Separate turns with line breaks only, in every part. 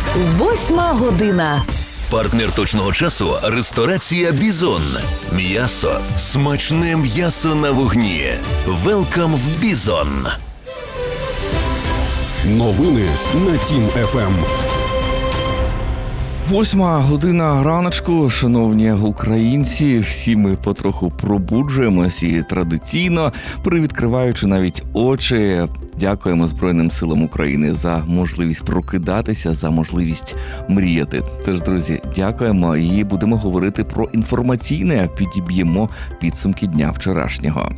8 година.
Партнер точного часу – ресторація «Бізон». М'ясо. Смачне м'ясо на вогні. Велкам в «Бізон».
Новини на Тім ФМ.
8 година раночку, шановні українці, всі ми потроху пробуджуємось і традиційно, привідкриваючи навіть очі, дякуємо Збройним силам України за можливість прокидатися, за можливість мріяти. Тож, друзі, дякуємо і будемо говорити про інформаційне, підіб'ємо підсумки дня вчорашнього.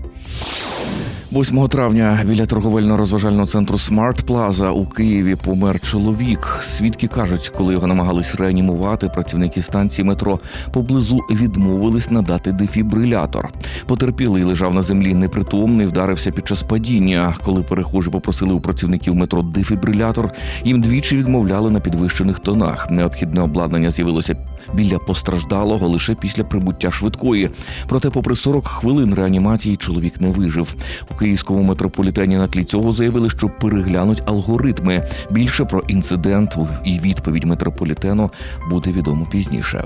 8 травня біля торговельно-розважального центру «Смарт Плаза» у Києві помер чоловік. Свідки кажуть, коли його намагались реанімувати, працівники станції метро поблизу відмовились надати дефібрилятор. Потерпілий лежав на землі непритомний, вдарився під час падіння. Коли перехожі попросили у працівників метро дефібрилятор, їм двічі відмовляли на підвищених тонах. Необхідне обладнання з'явилося біля постраждалого лише після прибуття швидкої. Проте, попри 40 хвилин реанімації, чоловік не вижив. У київському метрополітені на тлі цього заявили, що переглянуть алгоритми. Більше про інцидент і відповідь метрополітену буде відомо пізніше.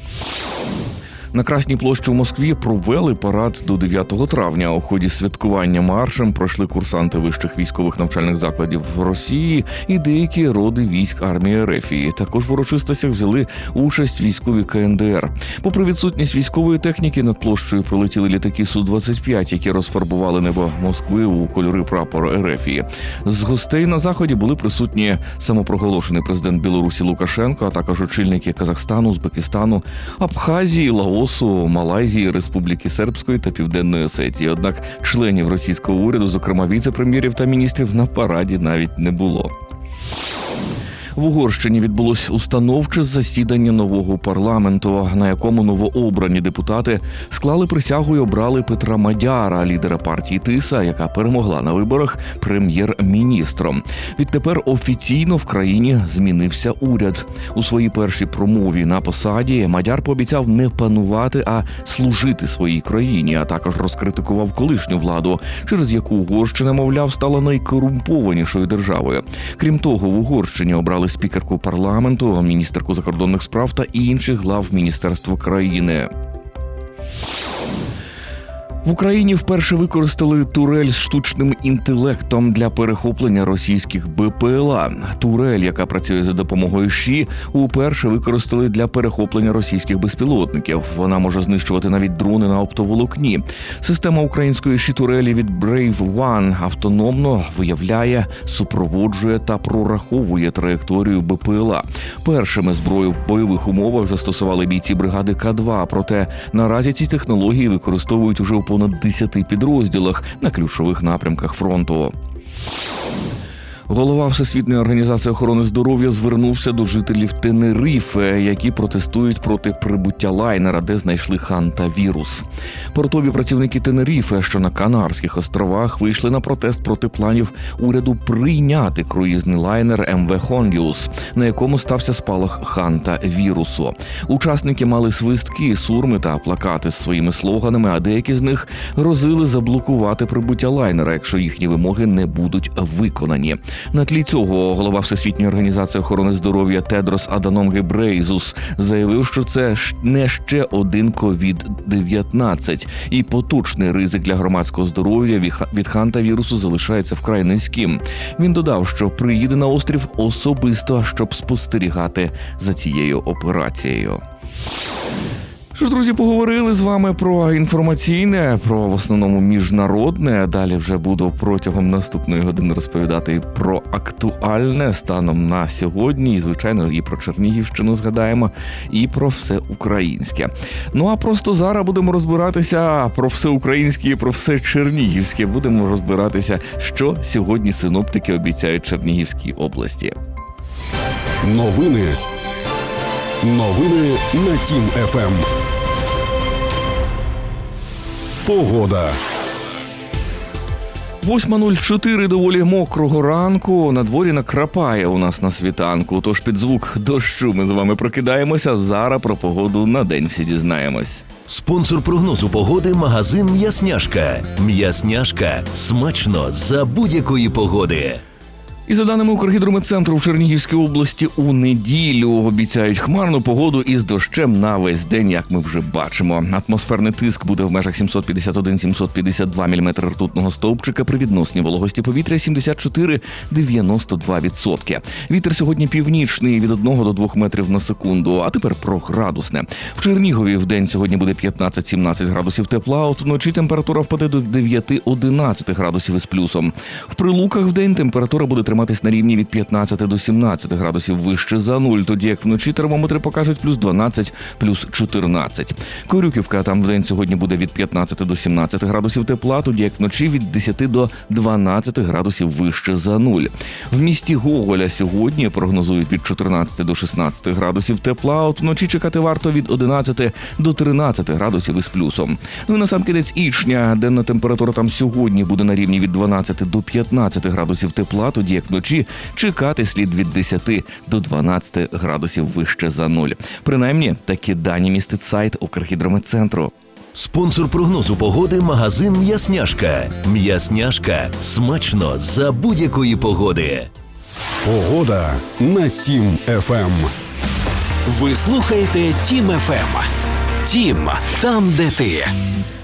На Красній площі у Москві провели парад до 9 травня. У ході святкування маршем пройшли курсанти вищих військових навчальних закладів в Росії і деякі роди військ армії РФ. Також в урочистостях взяли участь військові КНДР. Попри відсутність військової техніки, над площею пролетіли літаки Су-25, які розфарбували небо Москви у кольори прапору РФ. З гостей на заході були присутні самопроголошений президент Білорусі Лукашенко, а також очільники Казахстану, Узбекистану, Абхазії, Лаосу, Малайзії, Республіки Сербської та Південної Осетії. Однак членів російського уряду, зокрема віце-прем'єрів та міністрів, на параді навіть не було. В Угорщині відбулось установче засідання нового парламенту, на якому новообрані депутати склали присягу і обрали Петра Мадяра, лідера партії Тиса, яка перемогла на виборах, прем'єр-міністром. Відтепер офіційно в країні змінився уряд. У своїй першій промові на посаді Мадяр пообіцяв не панувати, а служити своїй країні, а також розкритикував колишню владу, через яку Угорщина, мовляв, стала найкорумпованішою державою. Крім того, в Угорщині обрали спікерку парламенту, міністерку закордонних справ та інших глав міністерства країни. В Україні вперше використали турель з штучним інтелектом для перехоплення російських БПЛА. Турель, яка працює за допомогою ШІ, уперше використали для перехоплення російських безпілотників. Вона може знищувати навіть дрони на оптоволокні. Система української ШІ-турелі від Brave One автономно виявляє, супроводжує та прораховує траєкторію БПЛА. Першими зброю в бойових умовах застосували бійці бригади К2, проте наразі ці технології використовують уже у понад 10 підрозділах на ключових напрямках фронту. Голова Всесвітньої організації охорони здоров'я звернувся до жителів Тенеріфе, які протестують проти прибуття лайнера, де знайшли хантавірус. Портові працівники Тенеріфе, що на Канарських островах, вийшли на протест проти планів уряду прийняти круїзний лайнер МВ Хондіус, на якому стався спалах хантавірусу. Учасники мали свистки, сурми та плакати з своїми слоганами, а деякі з них грозили заблокувати прибуття лайнера, якщо їхні вимоги не будуть виконані. На тлі цього голова Всесвітньої організації охорони здоров'я Тедрос Аданом Гебрейзус заявив, що це не ще один COVID-19, і поточний ризик для громадського здоров'я від хантавірусу залишається вкрай низьким. Він додав, що приїде на острів особисто, щоб спостерігати за цією операцією. Що ж, друзі, поговорили з вами про інформаційне, про в основному міжнародне. Далі вже буду протягом наступної години розповідати про актуальне станом на сьогодні. І, звичайно, і про Чернігівщину згадаємо, і про все українське. Ну, а просто зараз будемо розбиратися про все українське і про все чернігівське. Будемо розбиратися, що сьогодні синоптики обіцяють Чернігівській області.
Новини на Тім ФМ. Погода.
8:04 доволі мокрого ранку. На дворі накрапає у нас на світанку. Тож під звук дощу ми з вами прокидаємося. Зараз про погоду на день всі дізнаємось.
Спонсор прогнозу погоди – магазин «М'ясняшка». «М'ясняшка» – смачно за будь-якої погоди.
І за даними Укргідрометцентру, в Чернігівській області у неділю обіцяють хмарну погоду із дощем на весь день, як ми вже бачимо. Атмосферний тиск буде в межах 751-752 мм ртутного стовпчика при відносній вологості повітря 74-92%. Вітер сьогодні північний від 1 до 2 метрів на секунду. А тепер про градусне. В Чернігові в день сьогодні буде 15-17 градусів тепла, от вночі температура впаде до 9-11 градусів із плюсом. В Прилуках в день температура буде триматись на рівні від 15 до 17 градусів вище за нуль, тоді як вночі термометри покажуть плюс 12, плюс 14. Корюківка, там в день сьогодні буде від 15 до 17 градусів тепла, тоді як вночі від 10 до 12 градусів вище за нуль. В місті Гоголя сьогодні прогнозують від 14 до 16 градусів тепла, от вночі чекати варто від 11 до 13 градусів із плюсом. Ну і насамкінець Ічня, денна температура там сьогодні буде на рівні від 12 до 15 градусів тепла, тоді як вночі чекати слід від 10 до 12 градусів вище за нуль. Принаймні, такі дані містить сайт Укргідрометцентру.
Спонсор прогнозу погоди – магазин «М'ясняшка». «М'ясняшка» – смачно за будь-якої погоди.
Погода на Тім ФМ.
Ви слухаєте Тім ФМ. Тім, там, де ти.